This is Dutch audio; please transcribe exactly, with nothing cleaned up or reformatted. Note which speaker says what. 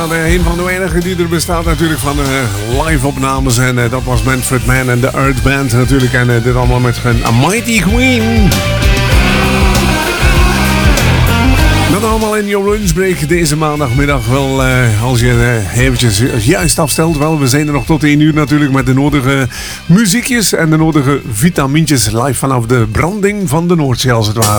Speaker 1: Ja, de, een van de weinigen die er bestaat natuurlijk van uh, live-opnames. En uh, dat was Manfred Mann en de Earth Band natuurlijk. En uh, dit allemaal met een A Mighty Queen. Dat allemaal in jouw lunchbreak deze maandagmiddag. Wel, uh, als je uh, eventjes juist afstelt. Wel, we zijn er nog tot één uur natuurlijk met de nodige muziekjes en de nodige vitamintjes live vanaf de branding van de Noordzee als het ware.